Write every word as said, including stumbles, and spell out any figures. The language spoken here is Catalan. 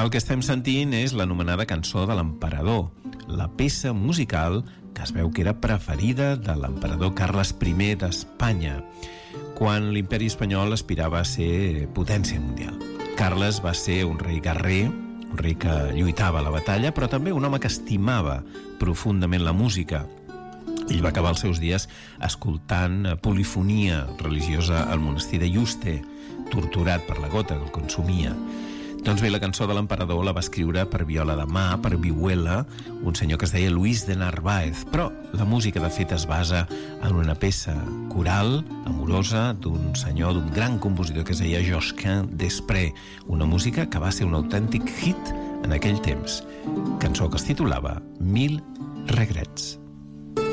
El que estem sentint és l'anomenada cançó de l'emperador, la peça musical que es veu que era preferida de l'emperador Carles I d'Espanya, quan l'imperi espanyol aspirava a ser potència mundial. Carles va ser un rei guerrer, un rei que lluitava a la batalla, però també un home que estimava profundament la música. Ell va acabar els seus dies escoltant polifonia religiosa al monestir de Yuste, torturat per la gota que el consumia. Doncs bé, la cançó de l'emperador la va escriure per viola de mà, per vihuela, un senyor que es deia Luis de Narváez, però la música, de fet, es basa en una peça coral, amorosa, d'un senyor, d'un gran compositor que es deia Josquin Desprez, una música que va ser un autèntic hit en aquell temps. Cançó que es titulava Mil regrets.